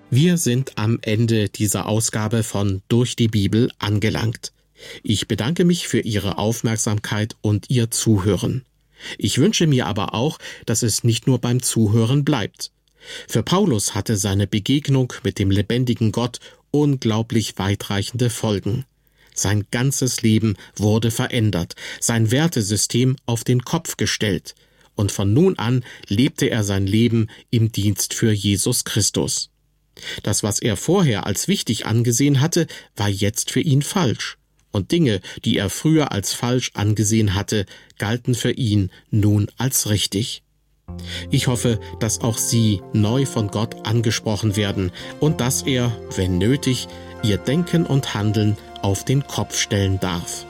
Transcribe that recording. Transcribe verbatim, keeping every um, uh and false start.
Wir sind am Ende dieser Ausgabe von Durch die Bibel angelangt. Ich bedanke mich für Ihre Aufmerksamkeit und Ihr Zuhören. Ich wünsche mir aber auch, dass es nicht nur beim Zuhören bleibt. Für Paulus hatte seine Begegnung mit dem lebendigen Gott unglaublich weitreichende Folgen. Sein ganzes Leben wurde verändert, sein Wertesystem auf den Kopf gestellt, und von nun an lebte er sein Leben im Dienst für Jesus Christus. Das, was er vorher als wichtig angesehen hatte, war jetzt für ihn falsch. Und Dinge, die er früher als falsch angesehen hatte, galten für ihn nun als richtig. Ich hoffe, dass auch Sie neu von Gott angesprochen werden und dass er, wenn nötig, Ihr Denken und Handeln auf den Kopf stellen darf.